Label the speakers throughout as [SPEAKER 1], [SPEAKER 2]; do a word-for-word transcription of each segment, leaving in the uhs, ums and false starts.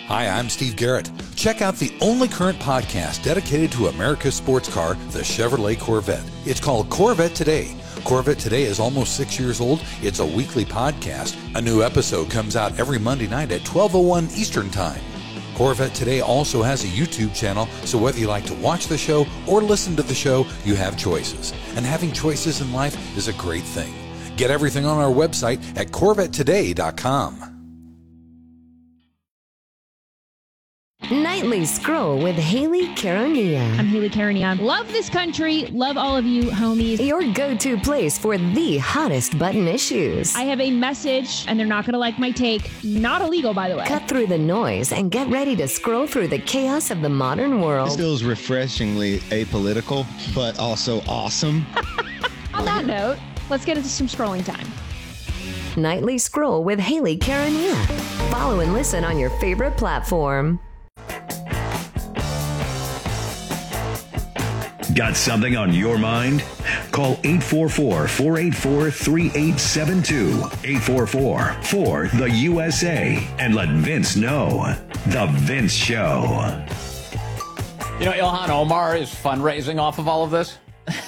[SPEAKER 1] Hi, I'm Steve Garrett. Check out the only current podcast dedicated to America's sports car, the Chevrolet Corvette. It's called Corvette Today. Corvette Today is almost six years old. It's a weekly podcast. A new episode comes out every Monday night at twelve oh one Eastern Time. Corvette Today also has a YouTube channel, so whether you like to watch the show or listen to the show, you have choices. And having choices in life is a great thing. Get everything on our website at corvette today dot com.
[SPEAKER 2] Nightly Scroll with Haley Caronia.
[SPEAKER 3] I'm Haley Caronia. Love this country. Love all of you, homies.
[SPEAKER 2] Your go-to place for the hottest button issues.
[SPEAKER 3] I have a message, and they're not going to like my take. Not illegal, by the way.
[SPEAKER 2] Cut through the noise and get ready to scroll through the chaos of the modern world.
[SPEAKER 4] This feels refreshingly apolitical, but also awesome.
[SPEAKER 3] On that note, let's get into some scrolling time.
[SPEAKER 2] Nightly Scroll with Haley Caronia. Follow and listen on your favorite platform.
[SPEAKER 5] Got something on your mind? Call eight four four, four eight four, three eight seven two, eight four four, four, the U S A, and let Vince know. The Vince Show.
[SPEAKER 6] You know, Ilhan Omar is fundraising off of all of this.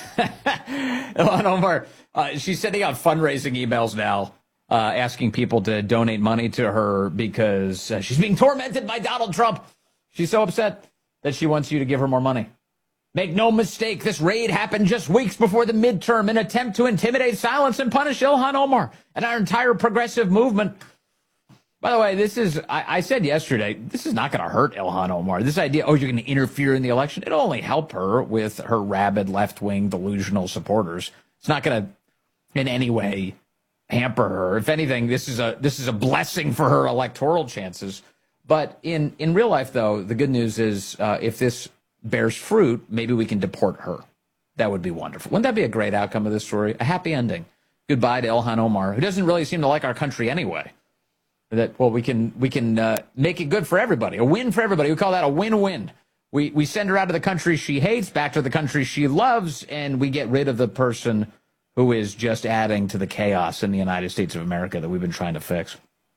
[SPEAKER 6] Ilhan Omar, uh, she's sending out fundraising emails now, uh, asking people to donate money to her because uh, she's being tormented by Donald Trump. She's so upset that she wants you to give her more money. Make no mistake, this raid happened just weeks before the midterm, an attempt to intimidate, silence, and punish Ilhan Omar and our entire progressive movement. By the way, this is, I, I said yesterday, this is not going to hurt Ilhan Omar. This idea, oh, you're going to interfere in the election, it'll only help her with her rabid left-wing delusional supporters. It's not going to in any way hamper her. If anything, this is a this is a blessing for her electoral chances. But in, in real life, though, the good news is uh, if this bears fruit, maybe we can deport her. That would be wonderful. Wouldn't that be a great outcome of this story? A happy ending. Goodbye to Ilhan Omar, who doesn't really seem to like our country anyway. That, well, we can we can uh, make it good for everybody, a win for everybody. We call that a win-win. We we send her out of the country she hates, back to the country she loves, and we get rid of the person who is just adding to the chaos in the United States of America that we've been trying to fix.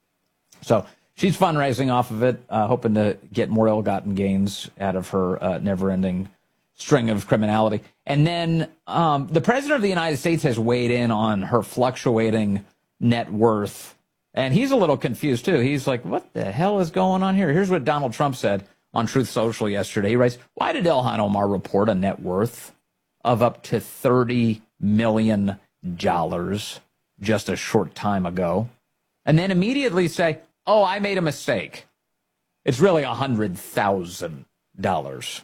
[SPEAKER 6] So she's fundraising off of it, uh, hoping to get more ill-gotten gains out of her uh, never-ending string of criminality. And then um, the president of the United States has weighed in on her fluctuating net worth. And he's a little confused, too. He's like, what the hell is going on here? Here's what Donald Trump said on Truth Social yesterday. He writes, why did Ilhan Omar report a net worth of up to thirty million dollars just a short time ago? And then immediately say, oh, I made a mistake. It's really one hundred thousand dollars.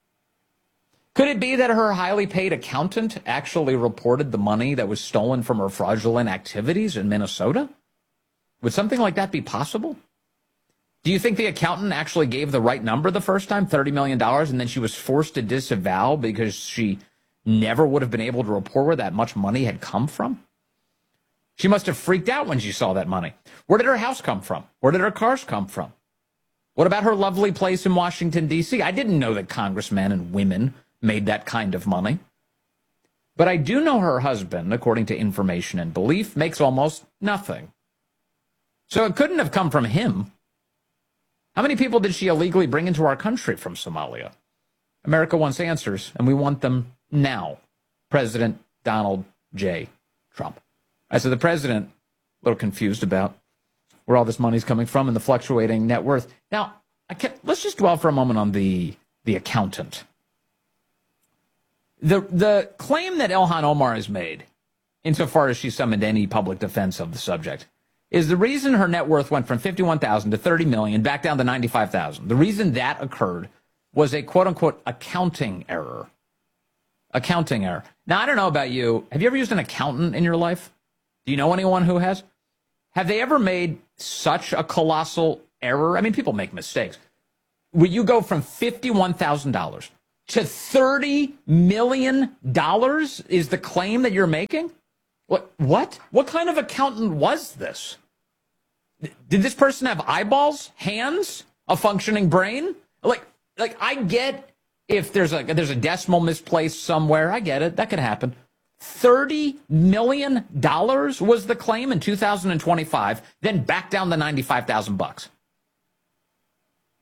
[SPEAKER 6] Could it be that her highly paid accountant actually reported the money that was stolen from her fraudulent activities in Minnesota? Would something like that be possible? Do you think the accountant actually gave the right number the first time, thirty million dollars, and then she was forced to disavow because she never would have been able to report where that much money had come from? She must have freaked out when she saw that money. Where did her house come from? Where did her cars come from? What about her lovely place in Washington, D C? I didn't know that congressmen and women made that kind of money. But I do know her husband, according to Information and Belief, makes almost nothing. So it couldn't have come from him. How many people did she illegally bring into our country from Somalia? America wants answers, and we want them now. President Donald J. Trump. I said the president, a little confused about where all this money's coming from and the fluctuating net worth. Now, I can, let's just dwell for a moment on the, the accountant. The, the claim that Ilhan Omar has made, insofar as she summoned any public defense of the subject, is the reason her net worth went from fifty-one thousand dollars to thirty million dollars back down to ninety-five thousand dollars. The reason that occurred was a quote-unquote accounting error. Accounting error. Now, I don't know about you. Have you ever used an accountant in your life? Do you know anyone who has? Have they ever made such a colossal error? I mean, people make mistakes. Will you go from fifty-one thousand dollars to thirty million dollars is the claim that you're making? What? What? What kind of accountant was this? Did this person have eyeballs, hands, a functioning brain? Like, like I get if there's a there's a decimal misplaced somewhere. I get it. That could happen. thirty million dollars was the claim in two thousand twenty-five, then back down to ninety-five thousand bucks.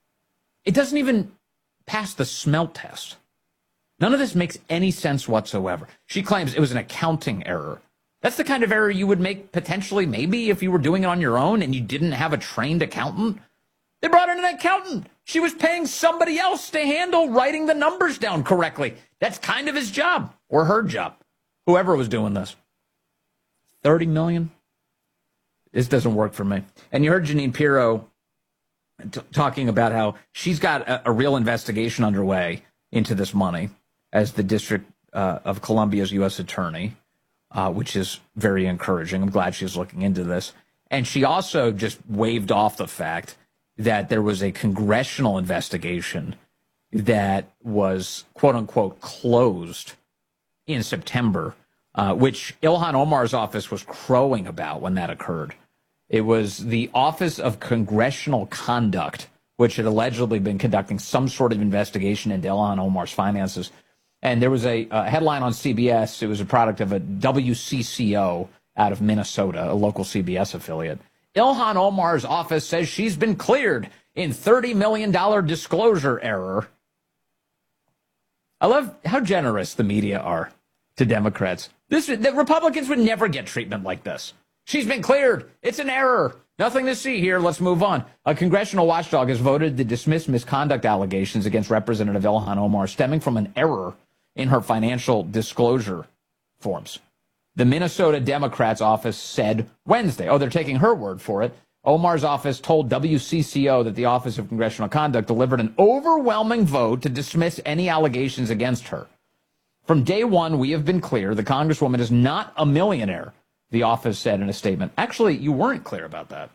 [SPEAKER 6] It doesn't even pass the smell test. None of this makes any sense whatsoever. She claims it was an accounting error. That's the kind of error you would make potentially maybe if you were doing it on your own and you didn't have a trained accountant. They brought in an accountant. She was paying somebody else to handle writing the numbers down correctly. That's kind of his job or her job, whoever was doing this. thirty million dollars? This doesn't work for me. And you heard Jeanine Pirro t- talking about how she's got a, a real investigation underway into this money as the District uh, of Columbia's U S attorney, uh, which is very encouraging. I'm glad she's looking into this. And she also just waved off the fact that there was a congressional investigation that was, quote unquote, closed in September, uh, which Ilhan Omar's office was crowing about when that occurred. It was the Office of Congressional Conduct, which had allegedly been conducting some sort of investigation into Ilhan Omar's finances. And there was a, a headline on C B S. It was a product of a W C C O out of Minnesota, a local C B S affiliate. Ilhan Omar's office says she's been cleared in thirty million dollars disclosure error. I love how generous the media are to Democrats. This, the Republicans would never get treatment like this. She's been cleared. It's an error. Nothing to see here. Let's move on. A congressional watchdog has voted to dismiss misconduct allegations against Representative Ilhan Omar stemming from an error in her financial disclosure forms. The Minnesota Democrats office said Wednesday. Oh, they're taking her word for it. Omar's office told W C C O that the Office of Congressional Conduct delivered an overwhelming vote to dismiss any allegations against her. From day one, we have been clear the Congresswoman is not a millionaire, the office said in a statement. Actually, you weren't clear about that.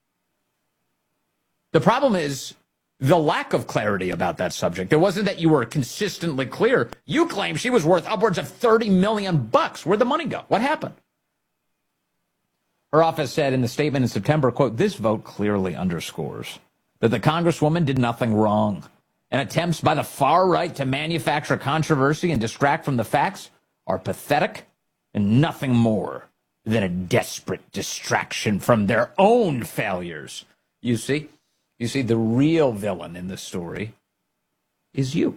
[SPEAKER 6] The problem is the lack of clarity about that subject. It wasn't that you were consistently clear. You claim she was worth upwards of thirty million bucks. Where'd the money go? What happened? Her office said in the statement in September, quote, this vote clearly underscores that the Congresswoman did nothing wrong, and attempts by the far right to manufacture controversy and distract from the facts are pathetic and nothing more than a desperate distraction from their own failures. You see? You see, the real villain in this story is you.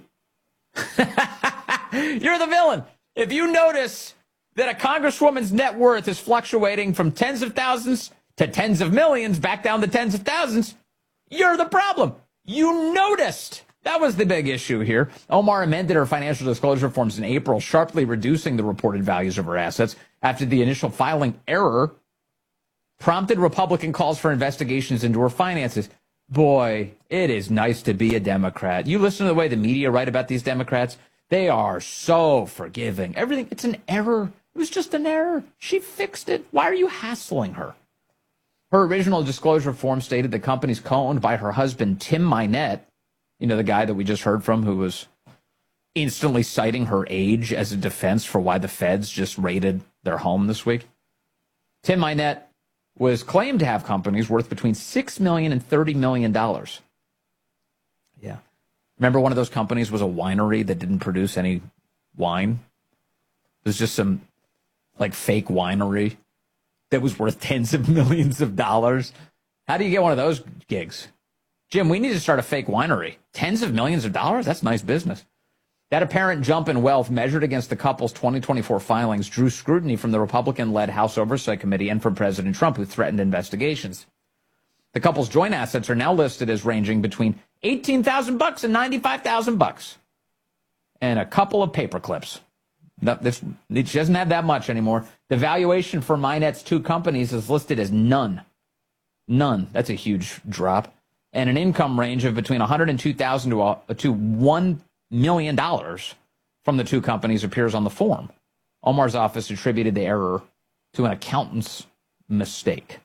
[SPEAKER 6] You're the villain. If you notice that a congresswoman's net worth is fluctuating from tens of thousands to tens of millions, back down to tens of thousands, you're the problem. You noticed. That was the big issue here. Omar amended her financial disclosure forms in April, sharply reducing the reported values of her assets after the initial filing error prompted Republican calls for investigations into her finances. Boy, it is nice to be a Democrat. You listen to the way the media write about these Democrats. They are so forgiving. Everything, it's an error. It was just an error. She fixed it. Why are you hassling her? Her original disclosure form stated the company's co-owned by her husband, Tim Mynett, you know, the guy that we just heard from who was instantly citing her age as a defense for why the feds just raided their home this week. Tim Mynett was claimed to have companies worth between six million dollars and thirty million dollars. Yeah. Remember one of those companies was a winery that didn't produce any wine? It was just some, like, fake winery that was worth tens of millions of dollars. How do you get one of those gigs? Jim, we need to start a fake winery. Tens of millions of dollars? That's nice business. That apparent jump in wealth measured against the couple's twenty twenty-four filings drew scrutiny from the Republican-led House Oversight Committee and from President Trump, who threatened investigations. The couple's joint assets are now listed as ranging between eighteen thousand bucks and ninety-five thousand bucks, and a couple of paper clips. No, this, she doesn't have that much anymore. The valuation for Mynett's two companies is listed as none. None. That's a huge drop. And an income range of between one hundred two thousand dollars to, to one million dollars from the two companies appears on the form. Omar's office attributed the error to an accountant's mistake.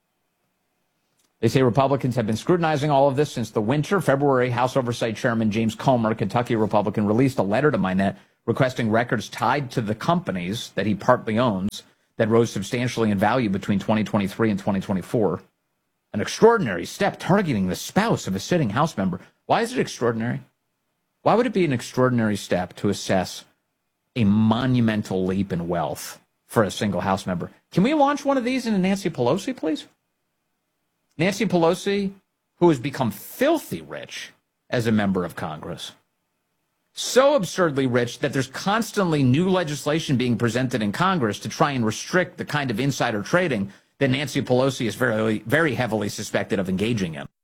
[SPEAKER 6] They say Republicans have been scrutinizing all of this since the winter. February, House Oversight Chairman James Comer, a Kentucky Republican, released a letter to Mynett requesting records tied to the companies that he partly owns that rose substantially in value between twenty twenty-three and twenty twenty-four. An extraordinary step targeting the spouse of a sitting House member. Why is it extraordinary? Why would it be an extraordinary step to assess a monumental leap in wealth for a single House member? Can we launch one of these into Nancy Pelosi, please? Nancy Pelosi, who has become filthy rich as a member of Congress. So absurdly rich that there's constantly new legislation being presented in Congress to try and restrict the kind of insider trading that Nancy Pelosi is very, very heavily suspected of engaging in.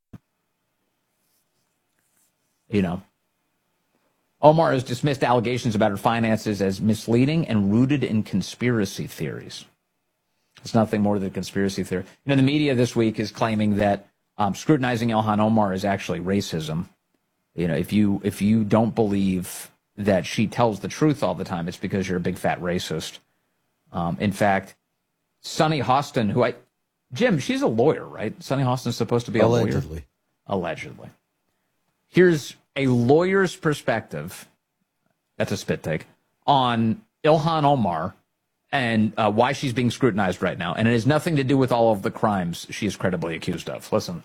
[SPEAKER 6] You know, Omar has dismissed allegations about her finances as misleading and rooted in conspiracy theories. It's nothing more than conspiracy theory. You know, the media this week is claiming that um, scrutinizing Ilhan Omar is actually racism. You know, if you if you don't believe that she tells the truth all the time, it's because you're a big fat racist. Um, in fact, Sunny Hostin, who I, Jim, she's a lawyer, right? Sunny Hostin's supposed to be a
[SPEAKER 1] Allegedly.
[SPEAKER 6] lawyer. Allegedly. Here's a lawyer's perspective, that's a spit take, on Ilhan Omar and uh, why she's being scrutinized right now. And it has nothing to do with all of the crimes she is credibly accused of. Listen.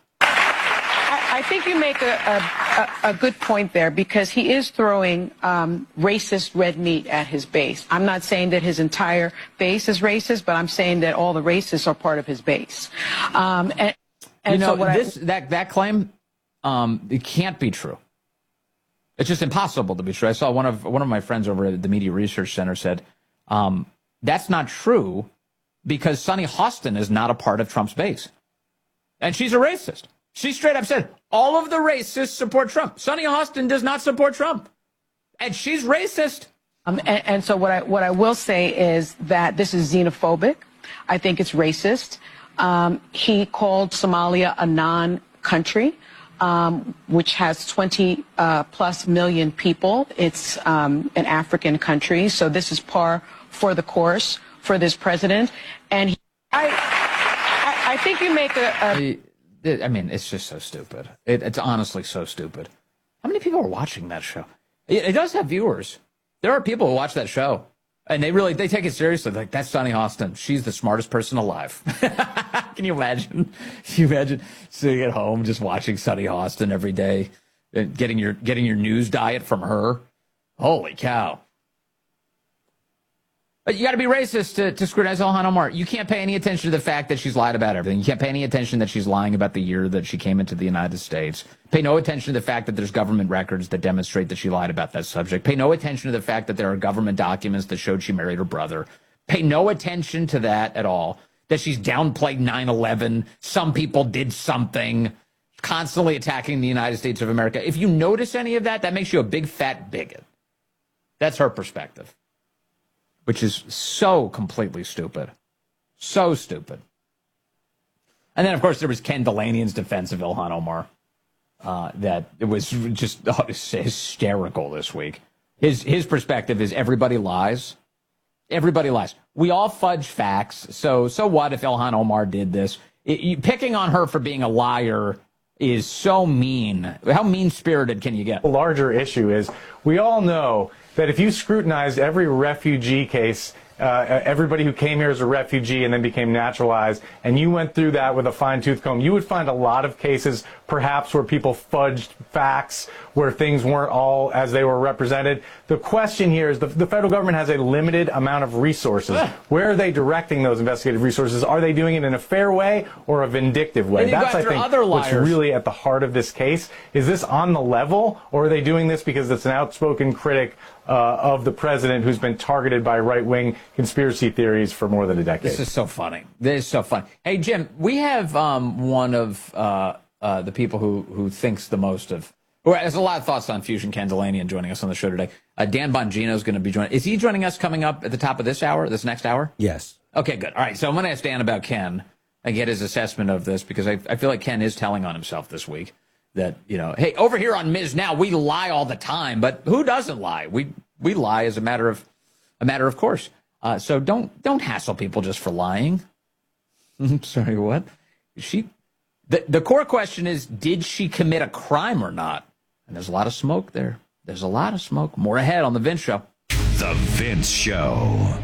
[SPEAKER 7] I think you make a, a, a good point there, because he is throwing um, racist red meat at his base. I'm not saying that his entire base is racist, but I'm saying that all the racists are part of his base. Um, and, and
[SPEAKER 6] you know,
[SPEAKER 7] so what
[SPEAKER 6] this,
[SPEAKER 7] I,
[SPEAKER 6] that, that claim, um, it can't be true. It's just impossible to be true. I saw one of one of my friends over at the Media Research Center said, um, that's not true because Sunny Hostin is not a part of Trump's base. And she's a racist. She straight up said, all of the racists support Trump. Sunny Hostin does not support Trump. And she's racist.
[SPEAKER 7] Um, and, and so what I, what I will say is that this is xenophobic. I think it's racist. Um, he called Somalia a non-country, um, which has twenty uh, plus million people. It's um, an African country. So this is par for the course for this president. And he, I, I, I think you make a... a
[SPEAKER 6] I mean, it's just so stupid. It, it's honestly so stupid. How many people are watching that show? It, it does have viewers. There are people who watch that show, and they really they take it seriously. Like, that's Sunny Hostin. She's the smartest person alive. Can you imagine? Can you imagine sitting at home just watching Sunny Hostin every day, and getting your getting your news diet from her? Holy cow! But you got to be racist to, to scrutinize Ilhan Omar. You can't pay any attention to the fact that she's lied about everything. You can't pay any attention that she's lying about the year that she came into the United States. Pay no attention to the fact that there's government records that demonstrate that she lied about that subject. Pay no attention to the fact that there are government documents that showed she married her brother. Pay no attention to that at all. That she's downplayed nine eleven. Some people did something. Constantly attacking the United States of America. If you notice any of that, that makes you a big fat bigot. That's her perspective. Which is so completely stupid. So stupid. And then, of course, there was Ken Delanian's defense of Ilhan Omar. Uh, that it was just oh, hysterical this week. His his perspective is everybody lies. Everybody lies. We all fudge facts. So so what if Ilhan Omar did this? It, you, picking on her for being a liar is so mean. How mean-spirited can you get?
[SPEAKER 8] The larger issue is we all know that if you scrutinized every refugee case, uh, everybody who came here as a refugee and then became naturalized, and you went through that with a fine-tooth comb, you would find a lot of cases perhaps where people fudged facts, where things weren't all as they were represented. The question here is the, the federal government has a limited amount of resources. Where are they directing those investigative resources? Are they doing it in a fair way or a vindictive way? That's, I think,
[SPEAKER 6] other
[SPEAKER 8] what's
[SPEAKER 6] liars.
[SPEAKER 8] really at the heart of this case. Is this on the level, or are they doing this because it's an outspoken critic uh, of the president who's been targeted by right-wing conspiracy theories for more than a decade?
[SPEAKER 6] This is so funny. This is so funny. Hey, Jim, we have um, one of uh, uh, the people who, who thinks the most of, who has a lot of thoughts on Fusion, Ken Delanian, joining us on the show today. Uh, Dan Bongino is going to be joining. Is he joining us coming up at the top of this hour, this next hour?
[SPEAKER 9] Yes.
[SPEAKER 6] Okay, good. All right, so I'm going to ask Dan about Ken and get his assessment of this, because I, I feel like Ken is telling on himself this week that, you know, hey, over here on Miz Now, we lie all the time, but who doesn't lie? We we lie as a matter of a matter of course. Uh, so don't don't hassle people just for lying. Sorry, what? She the the core question is, did she commit a crime or not? And there's a lot of smoke there. There's a lot of smoke. More ahead on the Vince Show.
[SPEAKER 5] The Vince Show.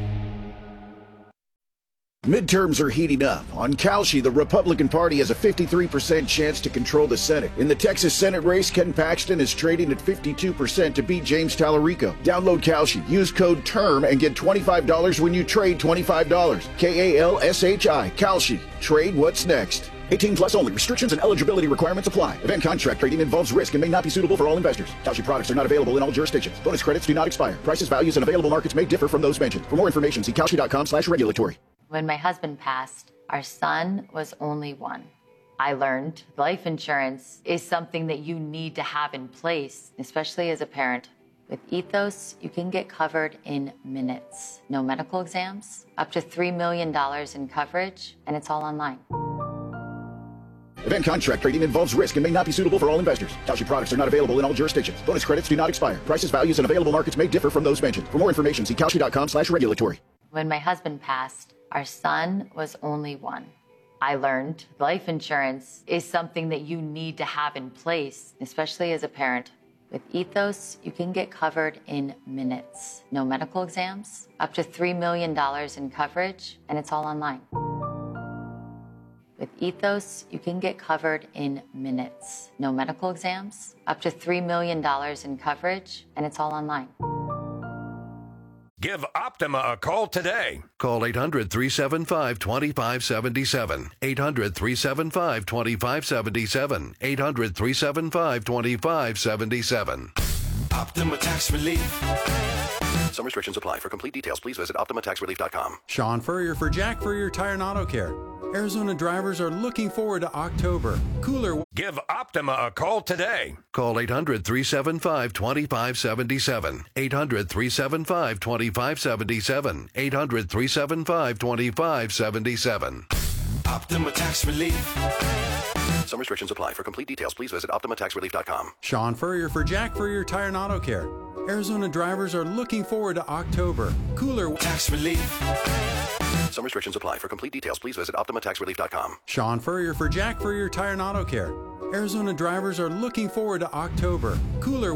[SPEAKER 10] Midterms are heating up. On Kalshi, the Republican Party has a fifty-three percent chance to control the Senate. In the Texas Senate race, Ken Paxton is trading at fifty-two percent to beat James Tallarico. Download Kalshi, use code TERM, and get twenty-five dollars when you trade twenty-five dollars. K A L S H I, Kalshi. Trade what's next. eighteen plus only. Restrictions and eligibility requirements apply. Event contract trading involves risk and may not be suitable for all investors. Kalshi products are not available in all jurisdictions. Bonus credits do not expire. Prices, values, and available markets may differ from those mentioned. For more information, see kalshi.com slash regulatory.
[SPEAKER 9] When my husband passed, our son was only one. I learned life insurance is something that you need to have in place, especially as a parent. With Ethos, you can get covered in minutes. No medical exams, up to three million dollars in coverage, and it's all online.
[SPEAKER 10] Event contract trading involves risk and may not be suitable for all investors. Kalshi products are not available in all jurisdictions. Bonus credits do not expire. Prices, values, and available markets may differ from those mentioned. For more information, see kalshi.com slash regulatory.
[SPEAKER 9] When my husband passed, our son was only one. I learned life insurance is something that you need to have in place, especially as a parent. With Ethos, you can get covered in minutes. No medical exams, up to three million dollars in coverage, and it's all online. With Ethos, you can get covered in minutes. No medical exams, up to three million dollars in coverage, and it's all online.
[SPEAKER 11] Give Optima a call today. Call eight hundred, three seven five, two five seven seven. eight hundred, three seven five, two five seven seven. eight hundred, three seven five, two five seven seven.
[SPEAKER 12] Optima Tax Relief.
[SPEAKER 13] Some restrictions apply. For complete details, please visit optima tax relief dot com.
[SPEAKER 14] Sean Furrier for Jack Furrier Tire and Auto Care. Arizona drivers are looking forward to October. Cooler.
[SPEAKER 11] Give Optima a call today.
[SPEAKER 13] Call eight hundred, three seven five, two five seven seven. eight hundred, three seven five, two five seven seven. eight hundred, three seven five, two five seven seven.
[SPEAKER 12] Optima Tax Relief.
[SPEAKER 13] Some restrictions apply. For complete details, please visit optima tax relief dot com.
[SPEAKER 14] Sean Furrier for Jack Furrier Tire and Auto Care. Arizona drivers are looking forward to October. Cooler.
[SPEAKER 12] Tax Relief.
[SPEAKER 13] Some restrictions apply. For complete details, please visit optima tax relief dot com.
[SPEAKER 14] Sean Furrier for Jack Furrier Tire and Auto Care. Arizona drivers are looking forward to October. Cooler.